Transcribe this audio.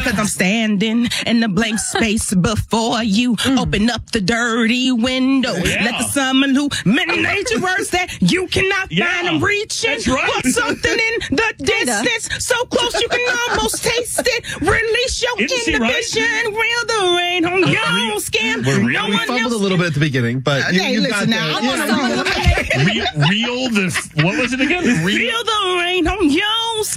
Cause I'm standing in the blank space before you. Open up the dirty window. Let the sun illuminate your words that you cannot find. I'm reaching for something in the distance. So close you can almost taste it. Release your inhibition. Reel the rain on your skin. We fumbled a little bit at the beginning, but you got now. I want to Real the, what was it again? Feel the rain on your skin.